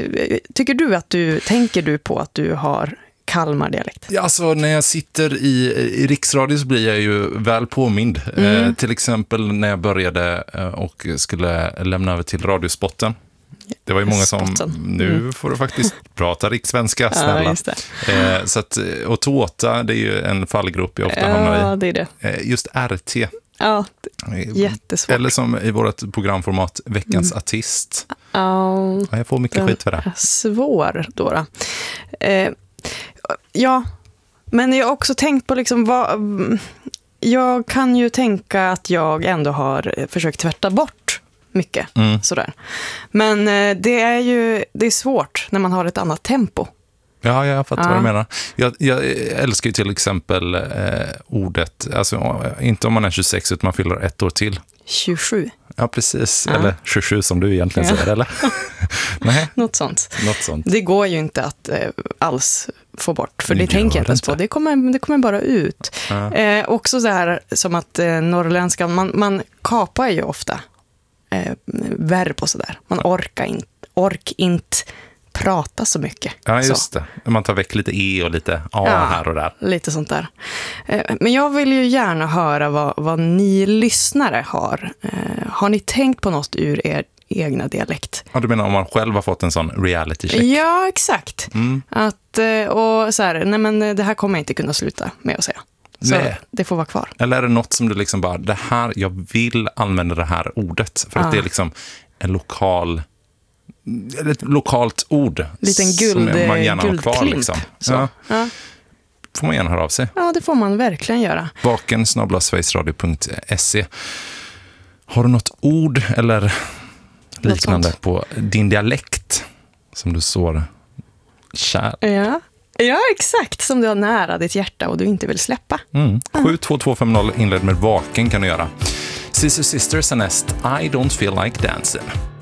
tycker du att tänker du på att du har Kalmardialekt? Ja, alltså när jag sitter i riksradio så blir jag ju väl påmind. Till exempel när jag började och skulle lämna över till Radiospotten. Det var ju många som, nu får du faktiskt prata rikssvenska, snälla. Ja, just det. Så att, och tåta, det är ju en fallgrupp jag ofta hamnar i. Ja, det är det. Just RT. Ja, jättesvårt. Eller som i vårt programformat, Veckans artist. Ja, jag får mycket skit för det. Svår då. Ja, men jag har också tänkt på liksom jag kan ju tänka att jag ändå har försökt tvärta bort mycket sådär. Men det är svårt när man har ett annat tempo. Ja, jag fattar vad du menar. Jag älskar ju till exempel ordet, alltså inte om man är 26 utan man fyller ett år till. 27. Ja, precis. Eller 27 som du egentligen säger, eller? Nej. Något sånt. Det går ju inte att alls få bort, för det tänker jag inte ens på. Det kommer bara ut. Också så här som att norrländska, man kapar ju ofta verb och sådär. Man orkar inte prata så mycket. Ja, just det. Man tar väck lite och lite här och där. Lite sånt där. Men jag vill ju gärna höra vad ni lyssnare har. Har ni tänkt på något ur er egna dialekt? Ja, du menar om man själv har fått en sån reality check? Ja, exakt. Och så här, nej men det här kommer jag inte kunna sluta med att säga. Så det får vara kvar. Eller är det något som du liksom bara, det här, jag vill använda det här ordet. För att det är liksom ett lokalt ord. Liten som man gärna har kvar. Guldklimp. Liksom. Ja. Får man gärna höra av sig. Ja, det får man verkligen göra. vaken@sverigesradio.se. Har du något ord eller liknande på din dialekt som du sår kär? Ja, exakt. Som du har nära ditt hjärta och du inte vill släppa. 72250 inled med vaken kan du göra. Sister Sisters är näst I don't feel like dancing.